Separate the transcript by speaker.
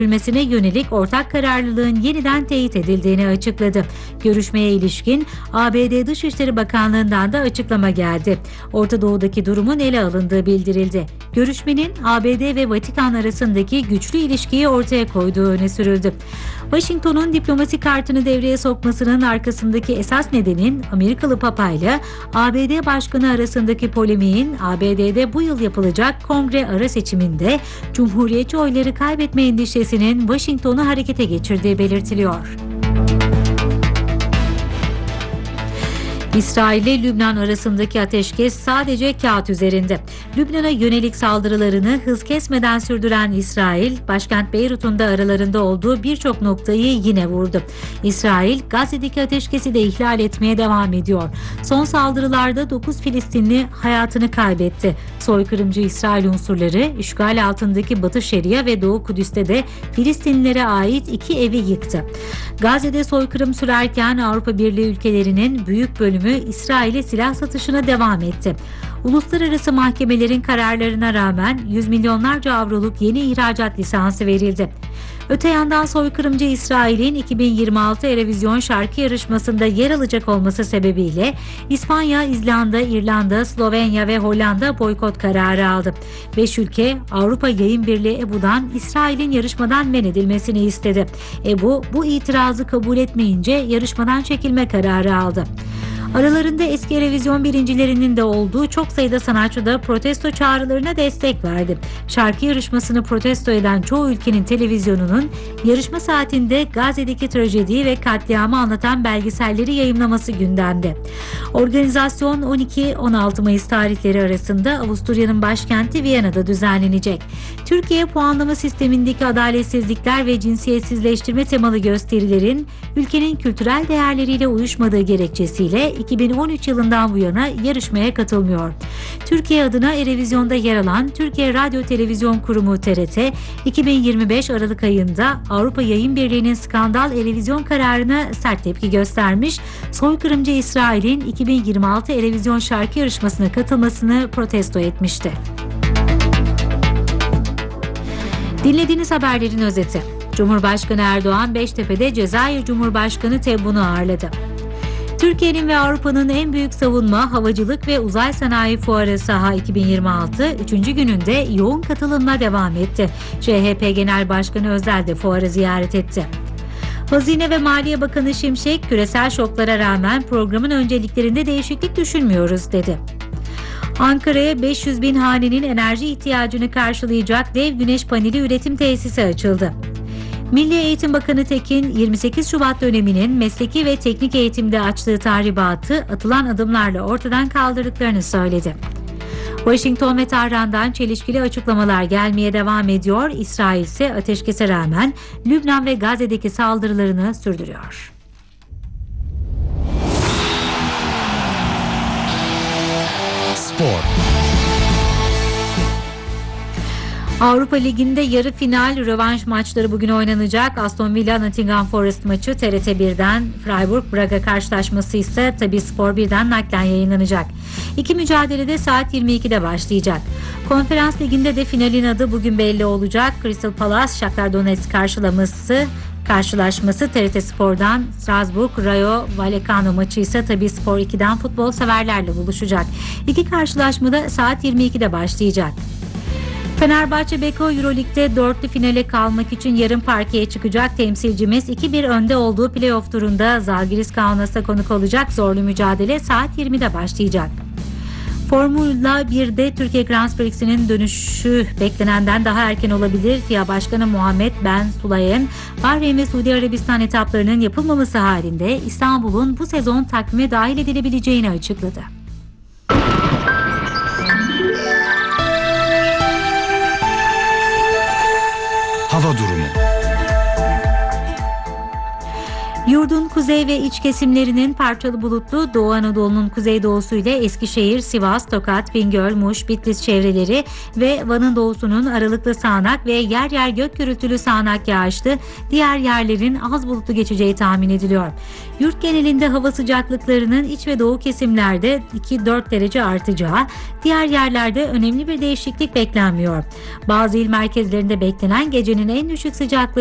Speaker 1: sürdürülmesine yönelik ortak kararlılığın yeniden teyit edildiğini açıkladı. Görüşmeye ilişkin ABD Dışişleri Bakanlığı'ndan da açıklama geldi. Orta Doğu'daki durumun ele alındığı bildirildi. Görüşmenin ABD ve Vatikan arasındaki güçlü ilişkiyi ortaya koyduğu öne sürüldü. Washington'un diplomasi kartını devreye sokmasının arkasındaki esas nedenin Amerikalı Papa ile ABD Başkanı arasındaki polemiğin ABD'de bu yıl yapılacak Kongre ara seçiminde Cumhuriyetçi oyları kaybetme endişesinin Washington'u harekete geçirdiği belirtiliyor. İsrail ile Lübnan arasındaki ateşkes sadece kağıt üzerinde. Lübnan'a yönelik saldırılarını hız kesmeden sürdüren İsrail, başkent Beyrut'un da aralarında olduğu birçok noktayı yine vurdu. İsrail, Gazze'deki ateşkesi de ihlal etmeye devam ediyor. Son saldırılarda 9 Filistinli hayatını kaybetti. Soykırımcı İsrail unsurları, işgal altındaki Batı Şeria ve Doğu Kudüs'te de Filistinlilere ait 2 evi yıktı. Gazze'de soykırım sürerken Avrupa Birliği ülkelerinin büyük bölümü İsrail'e silah satışına devam etti. Uluslararası mahkemelerin kararlarına rağmen yüz milyonlarca avroluk yeni ihracat lisansı verildi. Öte yandan soykırımcı İsrail'in 2026 Eurovision şarkı yarışmasında yer alacak olması sebebiyle İspanya, İzlanda, İrlanda, Slovenya ve Hollanda boykot kararı aldı. 5 ülke Avrupa Yayın Birliği EBU'dan İsrail'in yarışmadan men edilmesini istedi. EBU bu itirazı kabul etmeyince yarışmadan çekilme kararı aldı. Aralarında eski Eurovision birincilerinin de olduğu çok sayıda sanatçı da protesto çağrılarına destek verdi. Şarkı yarışmasını protesto eden çoğu ülkenin televizyonunun yarışma saatinde Gazze'deki trajediyi ve katliamı anlatan belgeselleri yayımlaması gündemde. Organizasyon 12-16 Mayıs tarihleri arasında Avusturya'nın başkenti Viyana'da düzenlenecek. Türkiye puanlama sistemindeki adaletsizlikler ve cinsiyetsizleştirme temalı gösterilerin ülkenin kültürel değerleriyle uyuşmadığı gerekçesiyle 2013 yılından bu yana yarışmaya katılmıyor. Türkiye adına Eurovision'da yer alan Türkiye Radyo Televizyon Kurumu TRT, 2025 Aralık ayında Avrupa Yayın Birliği'nin skandal Eurovision kararına sert tepki göstermiş, soykırımcı İsrail'in 2026 Eurovision şarkı yarışmasına katılmasını protesto etmişti. Dinlediğiniz haberlerin özeti. Cumhurbaşkanı Erdoğan Beştepe'de Cezayir Cumhurbaşkanı Tebboun'u ağırladı. Türkiye'nin ve Avrupa'nın en büyük savunma, havacılık ve uzay sanayi fuarı SAHA 2026 3. gününde yoğun katılımla devam etti. CHP Genel Başkanı Özel de fuarı ziyaret etti. Hazine ve Maliye Bakanı Şimşek, küresel şoklara rağmen programın önceliklerinde değişiklik düşünmüyoruz dedi. Ankara'ya 500 bin hanenin enerji ihtiyacını karşılayacak dev güneş paneli üretim tesisi açıldı. Milli Eğitim Bakanı Tekin, 28 Şubat döneminin mesleki ve teknik eğitimde açtığı tahribatı atılan adımlarla ortadan kaldırdıklarını söyledi. Washington ve Tahran'dan çelişkili açıklamalar gelmeye devam ediyor. İsrail ise ateşkese rağmen Lübnan ve Gazze'deki saldırılarını sürdürüyor.
Speaker 2: Spor.
Speaker 1: Avrupa Ligi'nde yarı final rövanş maçları bugün oynanacak. Aston Villa Nottingham Forest maçı TRT 1'den, Freiburg Braga karşılaşması ise Tabii Spor 1'den naklen yayınlanacak. İki mücadelede saat 22'de başlayacak. Konferans Ligi'nde de finalin adı bugün belli olacak. Crystal Palace Shakhtar Donetsk karşılaşması TRT Spor'dan, Strasbourg Rayo Vallecano maçı ise Tabii Spor 2'den futbol severlerle buluşacak. İki karşılaşmada saat 22'de başlayacak. Fenerbahçe Beko Euroleague'de dörtlü finale kalmak için yarın parkeye çıkacak. Temsilcimiz 2-1 önde olduğu playoff turunda Zalgiris Kaunas'a konuk olacak. Zorlu mücadele saat 20'de başlayacak. Formula 1'de Türkiye Grand Prix'sinin dönüşü beklenenden daha erken olabilir. FIA Başkanı Muhammed Ben Sulayem, Bahreyn ve Suudi Arabistan etaplarının yapılmaması halinde İstanbul'un bu sezon takvime dahil edilebileceğini açıkladı.
Speaker 2: Hava durumu.
Speaker 1: Yurdun kuzey ve iç kesimlerinin parçalı bulutlu, Doğu Anadolu'nun kuzeydoğusu ile Eskişehir, Sivas, Tokat, Bingöl, Muş, Bitlis çevreleri ve Van'ın doğusunun aralıklı sağanak ve yer yer gök gürültülü sağanak yağışlı, diğer yerlerin az bulutlu geçeceği tahmin ediliyor. Yurt genelinde hava sıcaklıklarının iç ve doğu kesimlerde 2-4 derece artacağı, diğer yerlerde önemli bir değişiklik beklenmiyor. Bazı il merkezlerinde beklenen gecenin en düşük sıcaklığı